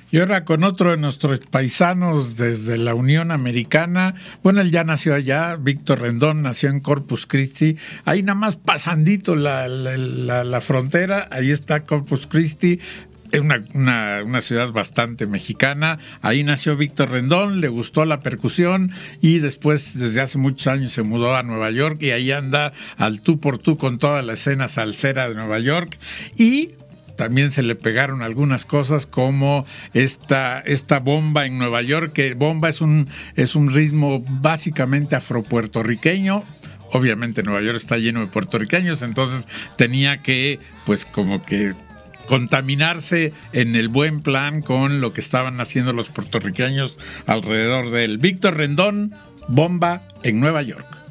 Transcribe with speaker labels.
Speaker 1: Y ahora con otro de nuestros paisanos desde la Unión Americana. Bueno, él ya nació allá, Víctor Rendón nació en Corpus Christi, ahí nada más pasandito la frontera, ahí está Corpus Christi. Es una ciudad bastante mexicana. Ahí nació Víctor Rendón, le gustó la percusión y después, desde hace muchos años, se mudó a Nueva York y ahí anda al tú por tú con toda la escena salsera de Nueva York. Y también se le pegaron algunas cosas como esta bomba en Nueva York, que bomba es un ritmo básicamente afropuertorriqueño. Obviamente Nueva York está lleno de puertorriqueños, entonces tenía que, pues como que contaminarse en el buen plan con lo que estaban haciendo los puertorriqueños alrededor de él. Víctor Rendón, bomba en Nueva York.